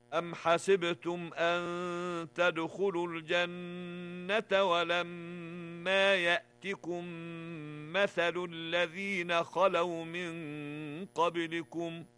أم حسبتم أن تدخلوا الجنة ولما يأتكم مثل الذين خلوا من قبلكم